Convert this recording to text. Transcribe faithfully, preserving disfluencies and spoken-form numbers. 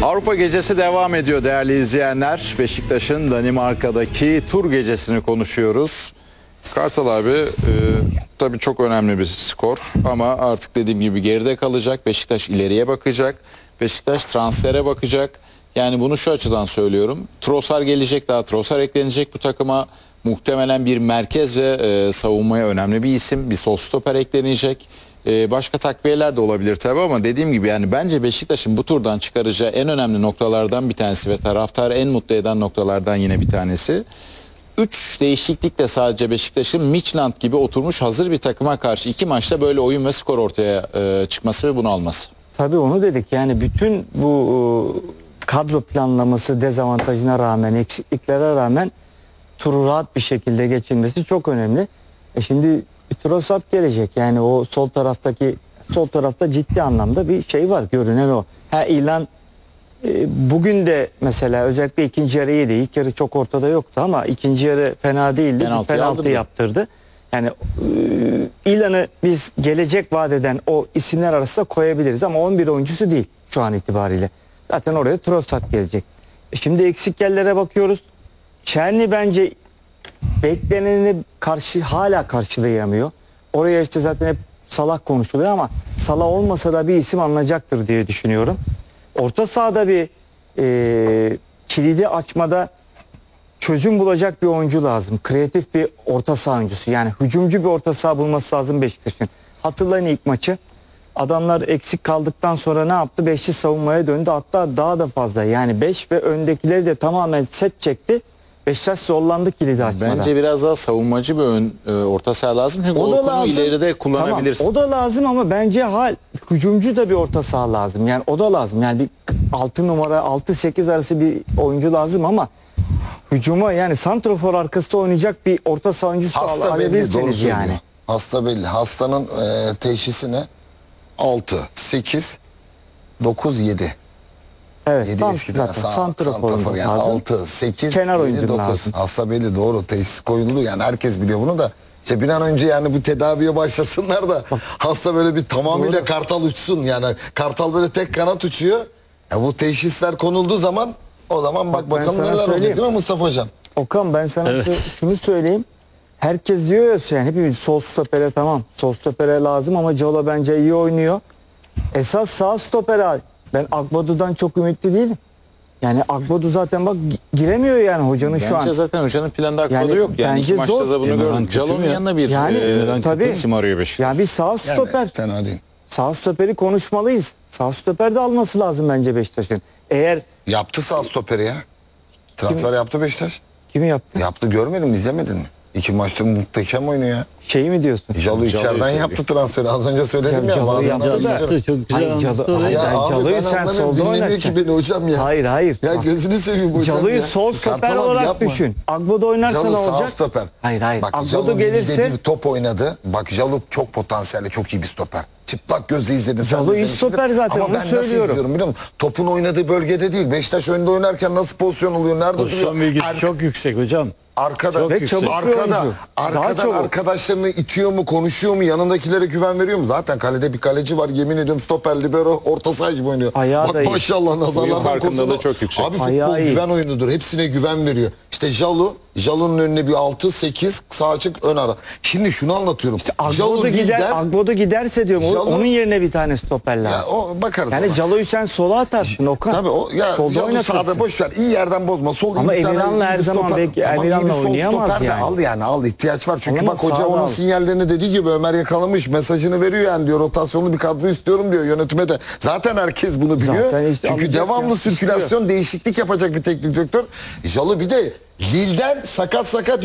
Avrupa gecesi devam ediyor değerli izleyenler. Beşiktaş'ın Danimarka'daki tur gecesini konuşuyoruz. Kartal abi e, tabii çok önemli bir skor ama artık dediğim gibi geride kalacak. Beşiktaş ileriye bakacak. Beşiktaş transfere bakacak. Yani bunu şu açıdan söylüyorum. Trossard gelecek, daha Trossard eklenecek bu takıma. Muhtemelen bir merkez ve e, savunmaya önemli bir isim. Bir sol stoper eklenecek. E, başka takviyeler de olabilir tabii ama dediğim gibi yani bence Beşiktaş'ın bu turdan çıkaracağı en önemli noktalardan bir tanesi ve taraftarı en mutlu eden noktalardan yine bir tanesi. Üç değişiklik de sadece Beşiktaş'ın Midtjylland gibi oturmuş hazır bir takıma karşı iki maçta böyle oyun ve skor ortaya e, çıkması ve bunu alması. Tabii onu dedik yani bütün bu e, kadro planlaması dezavantajına rağmen, eksikliklere rağmen turu rahat bir şekilde geçilmesi çok önemli. E şimdi Trossard gelecek yani o sol taraftaki sol tarafta ciddi anlamda bir şey var, görünen o. Ha ilan e, bugün de mesela özellikle ikinci yarı iyiydi. İlk yarı çok ortada yoktu ama ikinci yarı fena değildi. Penaltı, Penaltı yaptırdı. Yani e, ilanı biz gelecek vaat eden o isimler arasında koyabiliriz ama on bir oyuncusu değil şu an itibariyle. Zaten oraya Trossard gelecek. E şimdi eksik yerlere bakıyoruz. Çerni bence bekleneni karşı hala karşılayamıyor. Oraya işte zaten hep Salah konuşuluyor ama Salah olmasa da bir isim alınacaktır diye düşünüyorum. Orta sahada bir e, kilidi açmada çözüm bulacak bir oyuncu lazım. Kreatif bir orta saha oyuncusu. Yani hücumcu bir orta saha bulması lazım Beşiktaş'ın. Hatırlayın ilk maçı. Adamlar eksik kaldıktan sonra ne yaptı? Beşli savunmaya döndü. Hatta daha da fazla. Yani beş ve öndekileri de tamamen set çekti. Beşiktaş zorlandı kilidi açmada. Bence biraz daha savunmacı bir ön, e, orta saha lazım. Çünkü o Orkun'u ileride kullanabilirsin. Tamam, o da lazım ama bence hal hücumcu da bir orta saha lazım. Yani o da lazım. Yani bir altı numara altı sekiz arası bir oyuncu lazım ama hücuma yani santrofor arkasında oynayacak bir orta saha oyuncusu Hasta belli, doğru yani. yani. Hasta belli. Hastanın e, teşhisi ne? altı, sekiz, dokuz, yedi. Evet, yedi sant, eskiden zaten, Sa santrafor yani lazım. altı, sekiz, kenar yedi, oyuncu dokuz. lazım. Hasta belli, doğru. Teşhis koyuldu yani herkes biliyor bunu da. İşte bir an önce yani bu tedaviye başlasınlar da bak, hasta böyle bir tamamıyla doğru. Kartal uçsun yani. Kartal böyle tek kanat uçuyor. Ya bu teşhisler konulduğu zaman o zaman bak, bak bakalım neler olacak değil mi Mustafa Hocam? Okan ben sana evet. şunu söyleyeyim. Herkes diyor ya yani hepimiz sol stopere tamam. Sol stopere lazım ama Colo bence iyi oynuyor. Esas sağ stopere ben Akbadu'dan çok ümitli değilim. Yani Akbadu zaten bak giremiyor yani hocanın bence şu an. Bence zaten hocanın planda Akbadu yani, yok. Yani iki maçta da bunu gördük. Calo'nun yanına bir yani, e, tabii, isim arıyor Beşiktaş. Yani bir sağ stoper. Yani, fena değil. Sağ stoperi konuşmalıyız. Sağ stoper de alması lazım bence Beşiktaş'ın. Eğer yaptı sağ stoperi ya. Transfer Kim? yaptı Beşiktaş. Kimi yaptı? Yaptı, görmedin mi, izlemedin mi? İki maçta muhteşem oynuyor ya. Şeyi mi diyorsun? Jalu içeriden yaptı transferi. Az önce söyledim ya. Jalu yaptı da. Yaptı, çok güzel Hayır, Jalu, hayır, ya Jalu'yu ben sen solda dinlemiyor oynatacaksın. ki beni hocam ya. Hayır hayır. Ya gözünü seveyim hocam Jalu'yu ya. sol stoper Kartal olarak yapma. düşün. Agbodo oynarsa Jalu ne sağ olacak? stoper. Hayır hayır. Bak Agbodo Jalu gelirse bir top oynadı. Bak Jalu çok potansiyelli, çok iyi bir stoper. Çıplak gözle izledin. Jalu iyi stoper zaten, ama onu ben söylüyorum. nasıl izliyorum biliyor musun? Topun oynadığı bölgede değil. Beşiktaş önde oynarken nasıl pozisyon oluyor? Nerede Pozisyon duruyor? bilgisi Arka- çok yüksek hocam. Arkada, Çok ve yüksek. arkada, arkadan çabuk. arkadaşlarını itiyor mu, konuşuyor mu, yanındakilere güven veriyor mu? Zaten kalede bir kaleci var, yemin ediyorum stoper, libero, orta saha gibi oynuyor. Ayağı Bak da iyi. maşallah nazarlardan farkındalığı korusun. çok yüksek. Abi futbol Ayağı iyi. güven oyunudur, hepsine güven veriyor. İşte Jalu, Jalu'nun önüne bir altı, sekiz, sağ açık, ön ara. Şimdi şunu anlatıyorum. İşte Jalu Agbodo gider, Lille'den- Agbodo giderse diyorum Jalu- onun yerine bir tane stoper lazım. Ya o bakarız Yani ona. Jalu'yu sen sola atarsın Okan. Tabii o ya solda Jalu oynatırsın. sağda boş ver. İyi yerden bozma. Sol Ama iyi bir tane Emirhan'la iyi her bir zaman stoper. belki Tamam, Emirhan'la iyi bir sol oynayamaz stoper de yani. Al yani al, ihtiyaç var. Çünkü Ama bak hoca sağda onun al. sinyallerini dediği gibi Ömer yakalamış. Mesajını veriyor yani diyor, rotasyonlu bir kadro istiyorum diyor yönetime de. Zaten herkes bunu biliyor. Zaten işte Çünkü alacak devamlı ya, sirkülasyon, değişiklik yapacak bir teknik direktör. Jalu bir de Lille'den sakat sakat